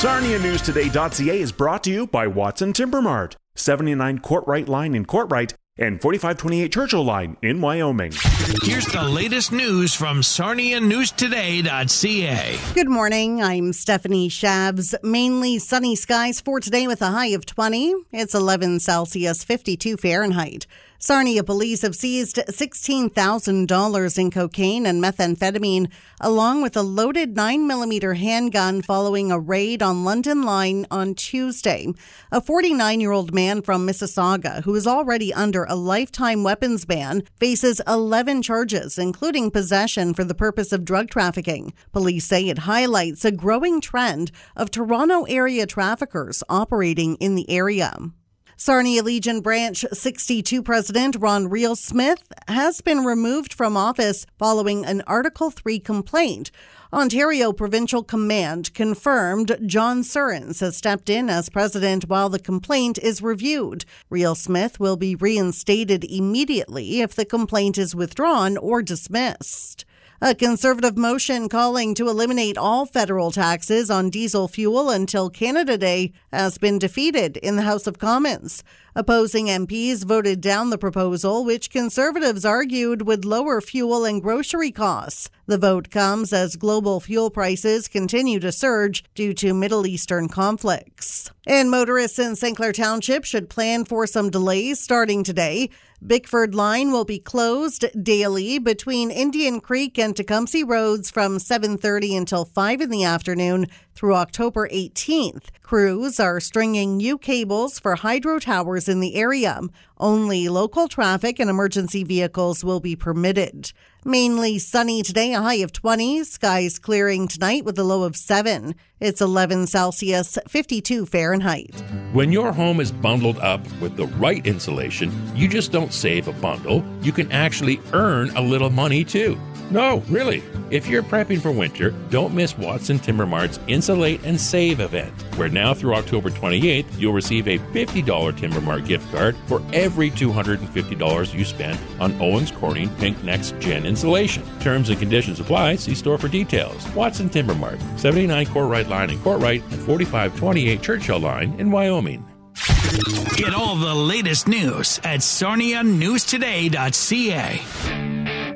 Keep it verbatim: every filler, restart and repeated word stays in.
Sarnia News Today dot C A is brought to you by Watson Timber Mart, seventy-nine Courtright Line in Courtright and forty-five twenty-eight Churchill Line in Wyoming. Here's the latest news from Sarnia News Today dot C A. Good morning. I'm Stephanie Shabs. Mainly sunny skies for today with a high of twenty. It's eleven Celsius, fifty-two Fahrenheit. Sarnia police have seized sixteen thousand dollars in cocaine and methamphetamine, along with a loaded nine millimeter handgun following a raid on London Line on Tuesday. A forty-nine-year-old man from Mississauga, who is already under a lifetime weapons ban, faces eleven charges, including possession for the purpose of drug trafficking. Police say it highlights a growing trend of Toronto area traffickers operating in the area. Sarnia Legion Branch sixty-two President Ron Real-Smith has been removed from office following an Article three complaint. Ontario Provincial Command confirmed John Surrens has stepped in as president while the complaint is reviewed. Real-Smith will be reinstated immediately if the complaint is withdrawn or dismissed. A Conservative motion calling to eliminate all federal taxes on diesel fuel until Canada Day has been defeated in the House of Commons. Opposing M Ps voted down the proposal, which Conservatives argued would lower fuel and grocery costs. The vote comes as global fuel prices continue to surge due to Middle Eastern conflicts. And motorists in Saint Clair Township should plan for some delays starting today. Bickford Line will be closed daily between Indian Creek and Tecumseh Roads from seven thirty until five in the afternoon through October eighteenth. Crews are stringing new cables for hydro towers in the area. Only local traffic and emergency vehicles will be permitted. Mainly sunny today, a high of twenty. Skies clearing tonight with a low of seven. It's eleven Celsius, fifty-two Fahrenheit. When your home is bundled up with the right insulation, you just don't save a bundle. You can actually earn a little money too. No, really. If you're prepping for winter, don't miss Watson Timber Mart's Insulate and Save event, where now through October twenty-eighth, you'll receive a fifty dollars Timber Mart gift card for every two hundred fifty dollars you spend on Owens Corning Pink Next Gen insulation. Terms and conditions apply. See store for details. Watson Timber Mart, seventy-nine Courtright Line in Courtright and forty-five twenty-eight Churchill Line in Wyoming. Get all the latest news at Sarnia News Today dot C A.